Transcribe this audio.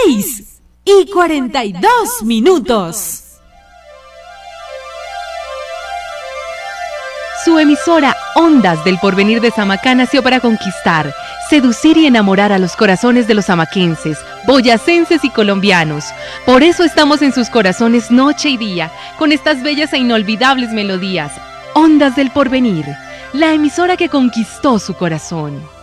6:42. Su emisora Ondas del Porvenir de Samacá nació para conquistar, seducir y enamorar a los corazones de los samaquenses, boyacenses y colombianos. Por eso estamos en sus corazones noche y día, con estas bellas e inolvidables melodías. Ondas del Porvenir, la emisora que conquistó su corazón.